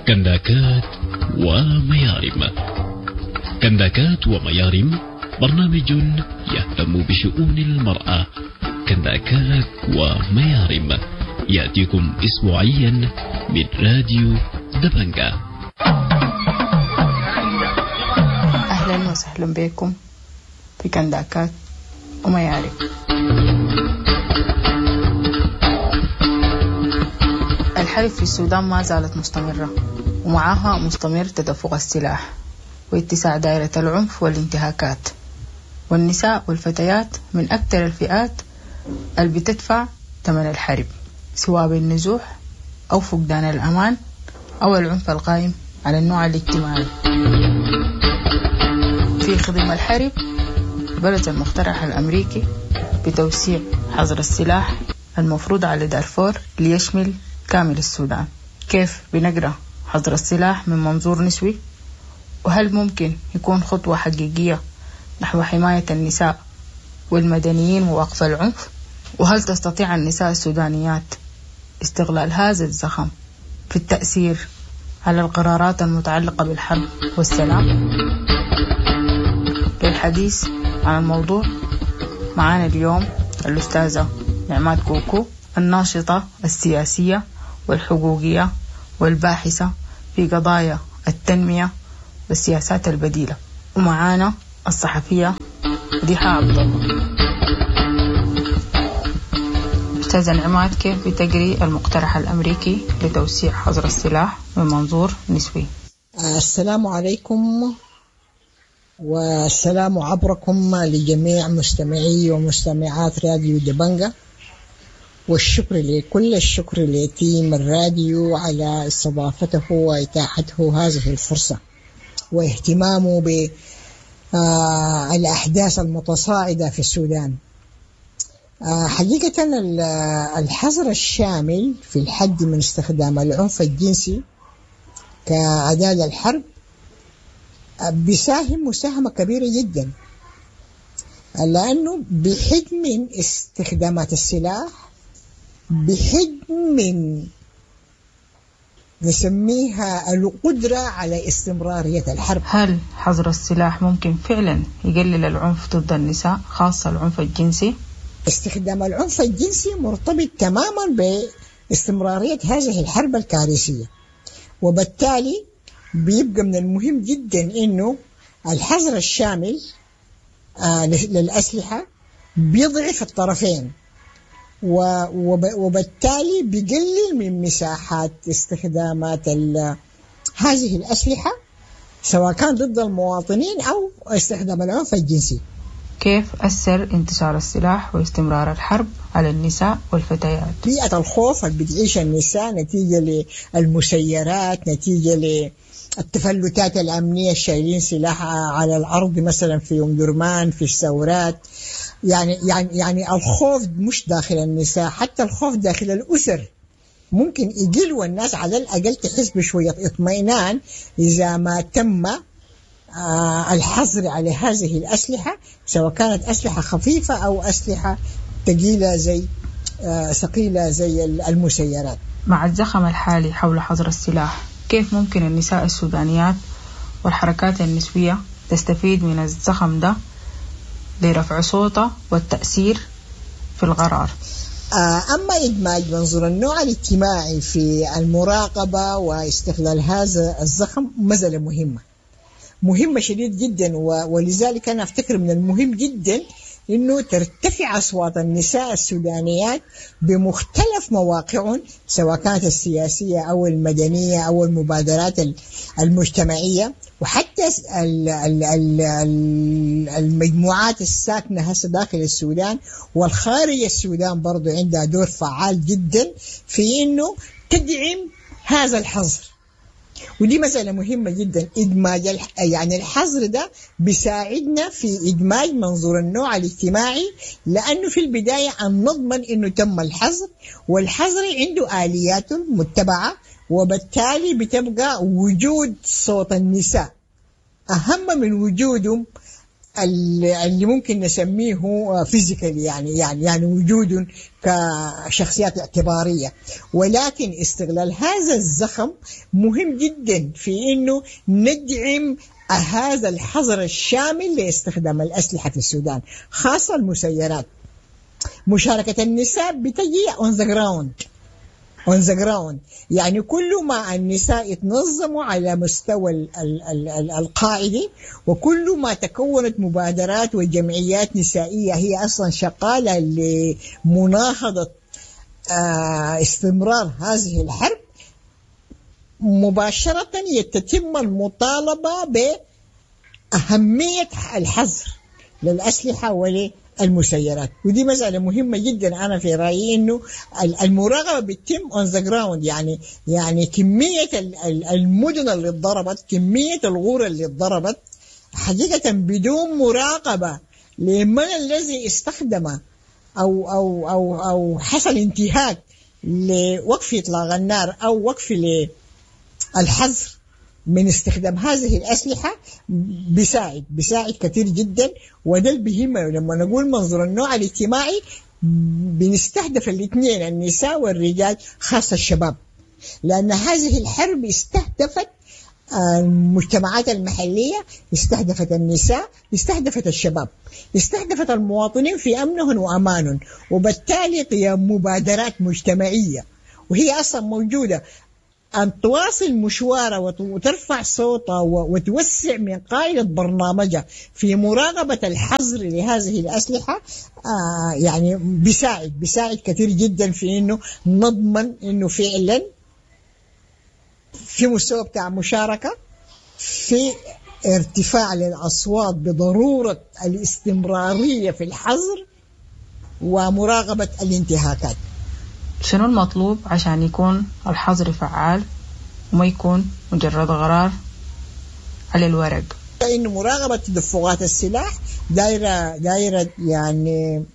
كنداكات وميارم. كنداكات وميارم برنامج يهتم بشؤون المرأة. كنداكات وميارم يأتيكم أسبوعيا من راديو دبنجا. أهلا وسهلا بكم في كنداكات وميارم. الحرب في السودان ما زالت مستمرة، ومعها مستمر تدفق السلاح واتساع دائرة العنف والانتهاكات، والنساء والفتيات من أكثر الفئات اللي بتدفع ثمن الحرب، سواء بالنزوح أو فقدان الأمان أو العنف القائم على النوع الاجتماعي. في خضم الحرب برز المقترح الأمريكي بتوسيع حظر السلاح المفروض على دارفور ليشمل كامل السودان. كيف بنقرأ حظر السلاح من منظور نسوي؟ وهل ممكن يكون خطوة حقيقية نحو حماية النساء والمدنيين ووقف العنف؟ وهل تستطيع النساء السودانيات استغلال هذا الزخم في التأثير على القرارات المتعلقة بالحرب والسلام؟ للحديث عن الموضوع معانا اليوم الأستاذة نعمات كوكو، الناشطة السياسية والحقوقية والباحثة في قضايا التنمية والسياسات البديلة، ومعانا الصحفية مديحة عبد الله. أستاذة نعمات، كيف بتقري المقترح الأمريكي لتوسيع حظر السلاح من منظور نسوي؟ السلام عليكم، والسلام عبركم لجميع مستمعي ومستمعات راديو دبنجا، والشكر لكل الشكر لتيم الراديو على استضافته وإتاحته هذه الفرصة واهتمامه بالأحداث المتصاعدة في السودان. حقيقة الحظر الشامل في الحد من استخدام العنف الجنسي كأداة للحرب بيساهم مساهمة كبيرة جدا، لأنه بحد من استخدامات السلاح، بحد من نسميها القدرة على استمرارية الحرب. هل حظر السلاح ممكن فعلا يقلل العنف ضد النساء، خاصة العنف الجنسي؟ استخدام العنف الجنسي مرتبط تماما باستمرارية هذه الحرب الكارثية، وبالتالي بيبقى من المهم جدا إنه الحظر الشامل للأسلحة بيضعف الطرفين، وبالتالي بيقلل من مساحات استخدامات هذه الأسلحة سواء كان ضد المواطنين أو استخدام العنف الجنسي. كيف أثر انتشار السلاح واستمرار الحرب على النساء والفتيات؟ بيئة الخوف اللي بتعيش النساء نتيجة للمسيرات، نتيجة للتفلتات الأمنية، شايلين سلاح على الأرض مثلا في أم درمان، في الثورات. يعني الخوف مش داخل النساء، حتى الخوف داخل الأسر ممكن يقل، والناس على الأقل تحس بشوية اطمئنان إذا ما تم الحظر على هذه الأسلحة، سواء كانت أسلحة خفيفة أو أسلحة ثقيلة زي المسيرات. مع الزخم الحالي حول حظر السلاح، كيف ممكن النساء السودانيات والحركات النسوية تستفيد من الزخم ده لرفع صوتها والتأثير في القرار؟ أما إدماج منظور النوع الاجتماعي في المراقبة واستغلال هذا الزخم مسألة مهمة شديد جدا، ولذلك أنا أفتكر من المهم جدا إنه ترتفع أصوات النساء السودانيات بمختلف مواقعهم، سواء كانت السياسية أو المدنية أو المبادرات المجتمعية، وحتى المجموعات الساكنة هسه داخل السودان والخارج السودان برضو عندها دور فعال جدا في إنه تدعم هذا الحظر. ودي مسألة مهمة جدا، إدماج يعني الحظر ده بيساعدنا في إدماج منظور النوع الاجتماعي، لأنه في البداية أن نضمن إنه تم الحظر، والحظر عنده آليات متبعة، وبالتالي بتبقى وجود صوت النساء أهم من وجودهم اللي ممكن نسميه فيزيكال، يعني وجود كشخصيات اعتبارية، ولكن استغلال هذا الزخم مهم جدا في انه ندعم هذا الحظر الشامل لاستخدام الأسلحة في السودان، خاصة المسيرات. مشاركة النساء بتجي on the ground، يعني كل ما النساء يتنظموا على مستوى القاعدة، وكل ما تكونت مبادرات وجمعيات نسائية هي أصلا شغالة لمناهضة استمرار هذه الحرب، مباشرة يتم المطالبة بأهمية الحظر للأسلحة وللمسيرات. ودي مسألة مهمة جدا. أنا في رأيي إنه المراقبة بتتم on the ground، يعني كمية المدن اللي اتضربت، كمية الغورة اللي اتضربت حقيقة بدون مراقبة لمن الذي استخدم أو حصل انتهاك لوقف إطلاق النار أو وقف الحظر من استخدام هذه الأسلحة، بيساعد كثير جدا. وده اللي بيهمنا لما نقول منظور النوع الاجتماعي، بنستهدف الاثنين، النساء والرجال، خاصة الشباب، لأن هذه الحرب استهدفت المجتمعات المحلية، استهدفت النساء، استهدفت الشباب، استهدفت المواطنين في أمنهم وأمانهم، وبالتالي قيام مبادرات مجتمعية وهي أصلا موجودة أن تواصل مشوارها وترفع صوتها وتوسع من قاعدة برنامجها في مراقبة الحظر لهذه الأسلحة، يعني بيساعد كثير جدا في إنه نضمن إنه فعلا في مستوى بتاع مشاركة، في ارتفاع للأصوات بضرورة الاستمرارية في الحظر ومراقبة الانتهاكات. شنو المطلوب عشان يكون الحظر فعال وما يكون مجرد قرار على الورق؟ إنه مراقبة تدفقات السلاح دايرة يعني